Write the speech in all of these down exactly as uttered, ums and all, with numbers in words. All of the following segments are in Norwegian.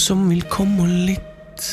som vil komme litt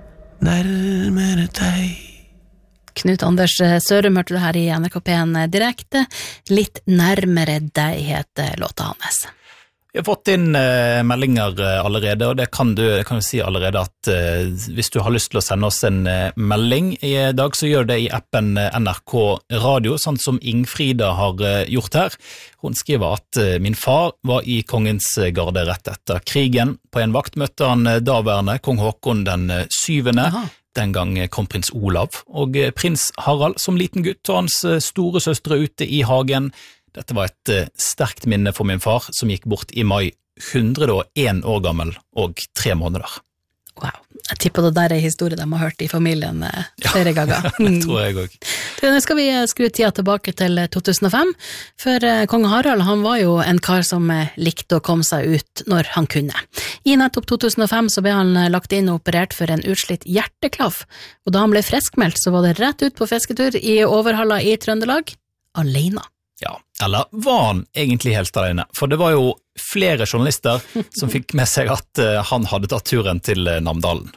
nærmere deg. Knut Anders Sørum hørte du her i N R K P en direkte. Litt nærmere deg heter låta hans. Vi har fått inn eh, meldinger eh, allerede, og det kan du kan jo si allerede at eh, hvis du har lyst til å sende oss en eh, melding i dag, så gjør det i appen eh, N R K Radio, sånn som Ingfrida har eh, gjort her. Hun skriver at eh, min far var i kongens garde rett etter krigen. På en vakt møtte han eh, daværende kong Håkon den eh, syvende, Aha. Den gang kom prins Olav, og eh, prins Harald som liten gutt og hans eh, store søstre ute i hagen. Dette var et uh, sterkt minne for min far, som gikk bort i mai, hundre og en år gammel og tre måneder. Wow, jeg tipper det der er historie de har hørt i familien uh, flere ja, ganger. det tror jeg også. Nå skal vi skru tida tilbake til to tusen og fem, for uh, kong Harald han var jo en kar som uh, likte å komme seg ut når han kunne. I nettopp to tusen og fem så ble han uh, lagt inn og operert for en utslitt hjerteklaff, og da han ble friskmeldt så var det rett ut på fisketur i Overhalla i Trøndelag, alene. Ja, eller var han egentlig helt alene? For det var jo flere journalister som fikk med seg at uh, han hadde tatt turen til uh, Namdalen.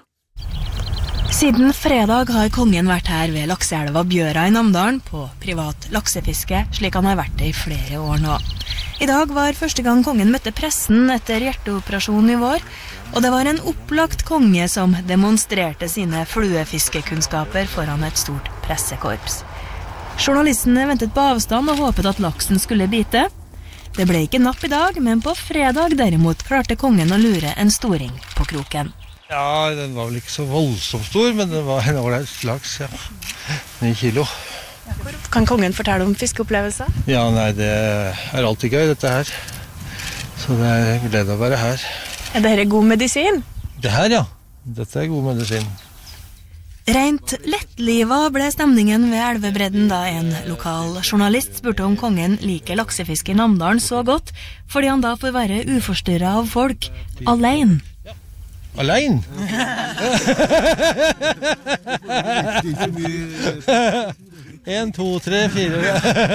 Siden fredag har kongen vært her ved lakseelva Bjøra i Namdalen på privat laksefiske, slik han har vært det i flere år nå. I dag var første gang kongen møtte pressen etter hjerteoperasjonen i vår, og det var en opplagt konge som demonstrerte sine fluefiskekunnskaper foran et stort pressekorps. Journalistene ventet på avstand og håpet at laksen skulle bite. Det ble ikke napp i dag, men på fredag derimot klarte kongen å lure en storing på kroken. Ja, den var vel ikke så voldsomt stor, men det var en ålreit laks, ja. Ni kilo. Kan kongen fortelle om fiskeopplevelser? Ja, nei, det er alltid gøy, dette her. Så det er glede å være her. Er dette god medisin? Det her, ja. Dette er god medisin. Rent lettliva ble stemningen ved elvebredden da en lokal journalist spurte om kongen liker laksefiske i Namdalen så godt, fordi han da får være uforstyrret av folk, alene. Ja. Alene? En, to, tre, fire.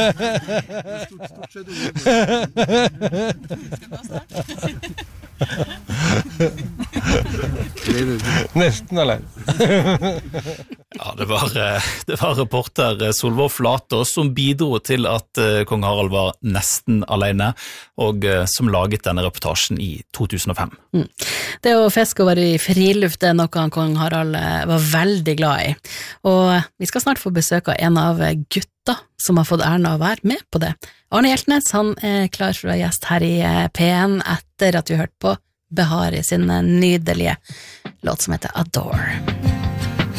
Nesten alene. Ja, det var, det var reporter Solvår Flatås som bidro til at kong Harald var nesten alene, og som laget denne reportasjen i to tusen og fem. Mm. Det å fiske og være i friluft er noe kong Harald var veldig glad i, og vi skal snart få besøk av en av gutta som har fått æren av å være med på det. Arne Hjeltnes, han er klar for å være gjest her i P en etter at vi har hørt på Behari sin nydelige låt som heter Adore.